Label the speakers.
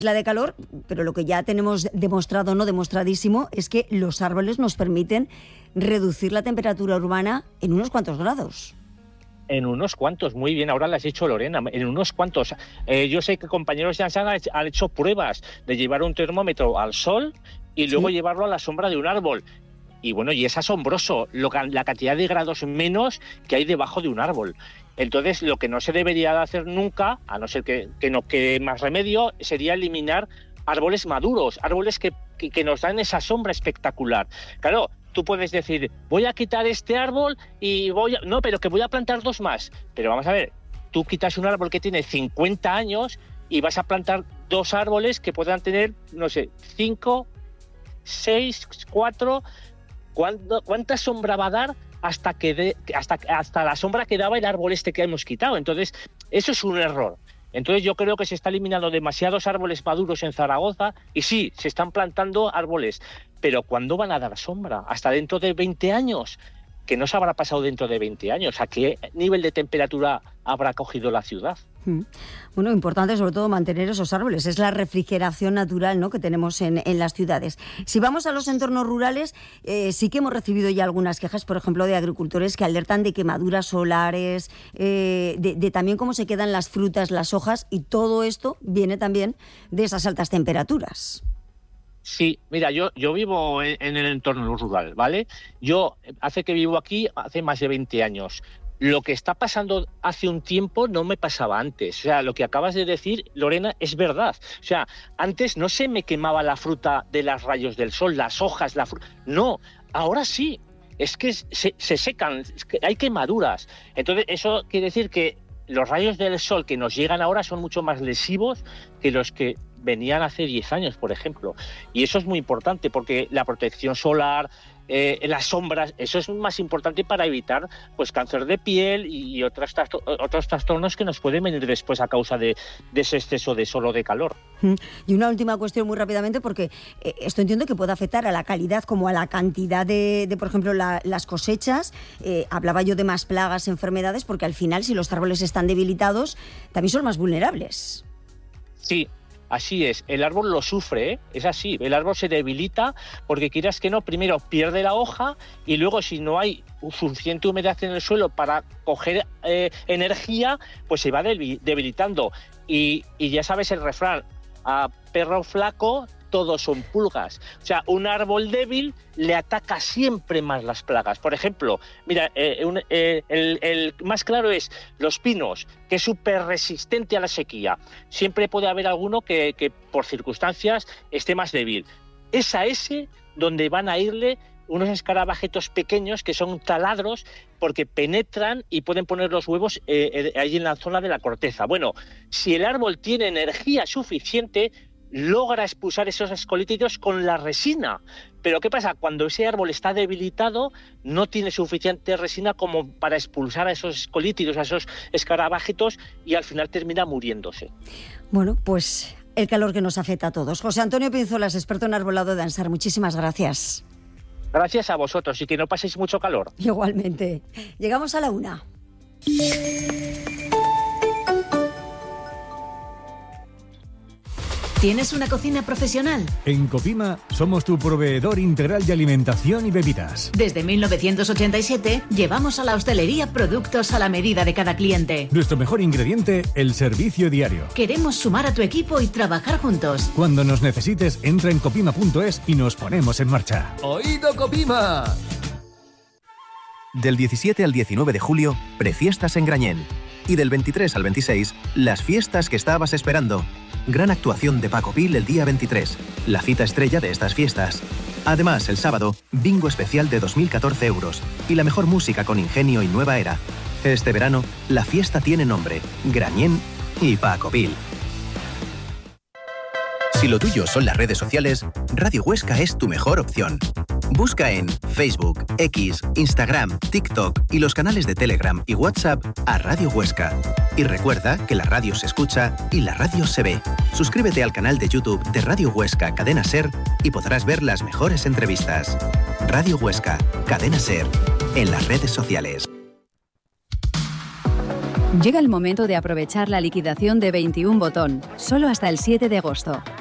Speaker 1: La de calor, pero lo que ya tenemos demostrado, no demostradísimo, es que los árboles nos permiten reducir la temperatura urbana en unos cuantos grados.
Speaker 2: En unos cuantos, muy bien, ahora lo has dicho, Lorena, en unos cuantos. Yo sé que compañeros de ANSAN han hecho pruebas de llevar un termómetro al sol y luego llevarlo a la sombra de un árbol. Y bueno, y es asombroso la cantidad de grados menos que hay debajo de un árbol. Entonces, lo que no se debería de hacer nunca, a no ser que no quede más remedio, sería eliminar árboles maduros, árboles que nos dan esa sombra espectacular. Claro, tú puedes decir, voy a quitar este árbol y pero que voy a plantar 2 más. Pero vamos a ver, tú quitas un árbol que tiene 50 años y vas a plantar 2 árboles que puedan tener, no sé, 5, 6, 4... ¿Cuánta sombra va a dar hasta la sombra que daba el árbol este que hemos quitado? Entonces, eso es un error. Entonces, yo creo que se está eliminando demasiados árboles maduros en Zaragoza y sí, se están plantando árboles, pero ¿cuándo van a dar sombra? ¿Hasta dentro de 20 años? Que no se habrá pasado dentro de 20 años. ¿A qué nivel de temperatura habrá cogido la ciudad?
Speaker 1: Bueno, importante sobre todo mantener esos árboles. Es la refrigeración natural, ¿no?, que tenemos en las ciudades. Si vamos a los entornos rurales, sí que hemos recibido ya algunas quejas, por ejemplo, de agricultores que alertan de quemaduras solares, de también cómo se quedan las frutas, las hojas, y todo esto viene también de esas altas temperaturas.
Speaker 2: Sí, mira, yo vivo en el entorno rural, ¿vale? Yo hace que vivo aquí, hace más de 20 años. Lo que está pasando hace un tiempo no me pasaba antes. O sea, lo que acabas de decir, Lorena, es verdad. O sea, antes no se me quemaba la fruta de los rayos del sol, las hojas, la fruta. No, ahora sí. Es que se secan, es que hay quemaduras. Entonces, eso quiere decir que los rayos del sol que nos llegan ahora son mucho más lesivos que los que venían hace 10 años, por ejemplo. Y eso es muy importante porque la protección solar, las sombras, eso es más importante para evitar pues cáncer de piel y otros trastornos que nos pueden venir después a causa de ese exceso de sol o de calor.
Speaker 1: Y una última cuestión muy rápidamente, porque esto entiendo que puede afectar a la calidad como a la cantidad de por ejemplo, las cosechas. Hablaba yo de más plagas, enfermedades, porque al final, si los árboles están debilitados, también son más vulnerables.
Speaker 2: Sí. Así es, el árbol lo sufre, es así, el árbol se debilita porque quieras que no, primero pierde la hoja y luego si no hay suficiente humedad en el suelo para coger energía, pues se va debilitando. Y ya sabes el refrán, a perro flaco todos son pulgas. O sea, un árbol débil le ataca siempre más las plagas. Por ejemplo, mira, el más claro es los pinos, que es súper resistente a la sequía. Siempre puede haber alguno que por circunstancias esté más débil. Es a ese donde van a irle unos escarabajitos pequeños que son taladros porque penetran y pueden poner los huevos ahí en la zona de la corteza. Bueno, si el árbol tiene energía suficiente, logra expulsar esos escolítidos con la resina. Pero ¿qué pasa? Cuando ese árbol está debilitado, no tiene suficiente resina como para expulsar a esos escolítidos, a esos escarabajitos, y al final termina muriéndose.
Speaker 1: Bueno, pues el calor que nos afecta a todos. José Antonio Pinzolas, experto en arbolado de ANSAR, muchísimas gracias.
Speaker 2: Gracias a vosotros y que no paséis mucho calor.
Speaker 1: Igualmente. Llegamos a la 1.
Speaker 3: ¿Tienes una cocina profesional?
Speaker 4: En Copima somos tu proveedor integral de alimentación y bebidas.
Speaker 3: Desde 1987 llevamos a la hostelería productos a la medida de cada cliente.
Speaker 4: Nuestro mejor ingrediente, el servicio diario.
Speaker 3: Queremos sumar a tu equipo y trabajar juntos.
Speaker 4: Cuando nos necesites, entra en copima.es y nos ponemos en marcha.
Speaker 5: ¡Oído, Copima!
Speaker 6: Del 17 al 19 de julio, prefiestas en Grañén. Y del 23 al 26, las fiestas que estabas esperando. Gran actuación de Paco Pil el día 23, la cita estrella de estas fiestas. Además, el sábado, bingo especial de 2.014 euros y la mejor música con ingenio y nueva era. Este verano, la fiesta tiene nombre, Grañén y Paco Pil. Si lo tuyo son las redes sociales, Radio Huesca es tu mejor opción. Busca en Facebook, X, Instagram, TikTok y los canales de Telegram y WhatsApp a Radio Huesca. Y recuerda que la radio se escucha y la radio se ve. Suscríbete al canal de YouTube de Radio Huesca Cadena Ser y podrás ver las mejores entrevistas. Radio Huesca Cadena Ser, en las redes sociales.
Speaker 5: Llega el momento de aprovechar la liquidación de 21 Botón, solo hasta el 7 de agosto.